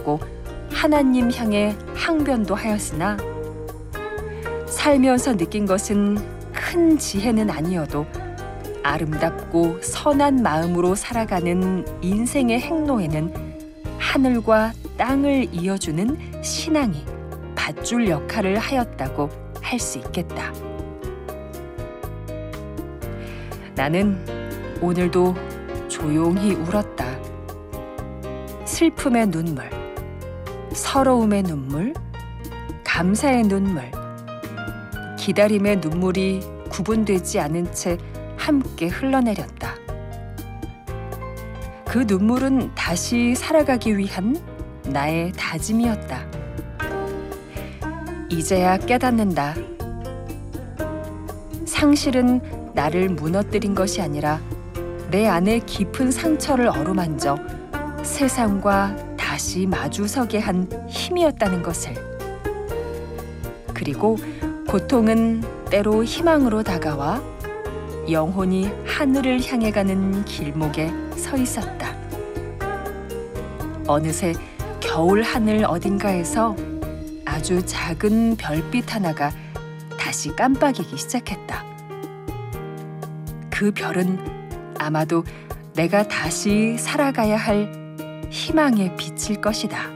하고 하나님 향해 항변도 하였으나 살면서 느낀 것은 큰 지혜는 아니어도 아름답고 선한 마음으로 살아가는 인생의 행로에는 하늘과 땅을 이어주는 신앙이 밧줄 역할을 하였다고 할 수 있겠다. 나는 오늘도 조용히 울었다. 슬픔의 눈물, 서러움의 눈물, 감사의 눈물, 기다림의 눈물이 구분되지 않은 채 함께 흘러내렸다. 그 눈물은 다시 살아가기 위한 나의 다짐이었다. 이제야 깨닫는다. 상실은 나를 무너뜨린 것이 아니라 내 안에 깊은 상처를 어루만져 세상과 다시 마주서게 한 힘이었다는 것을. 그리고 고통은 때로 희망으로 다가와 영혼이 하늘을 향해 가는 길목에 서 있었다. 어느새 겨울 하늘 어딘가에서 아주 작은 별빛 하나가 다시 깜빡이기 시작했다. 그 별은 아마도 내가 다시 살아가야 할 희망의 빛일 것이다.